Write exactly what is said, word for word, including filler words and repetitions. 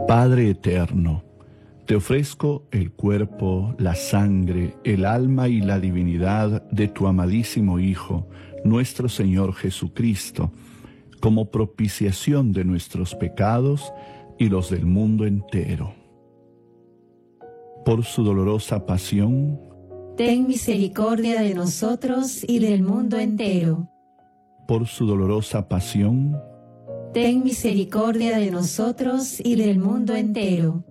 Padre eterno, te ofrezco el cuerpo, la sangre, el alma y la divinidad de tu amadísimo Hijo, nuestro Señor Jesucristo, como propiciación de nuestros pecados y los del mundo entero. Por su dolorosa pasión, ten misericordia de nosotros y del mundo entero. Por su dolorosa pasión, ten misericordia de nosotros y del mundo entero.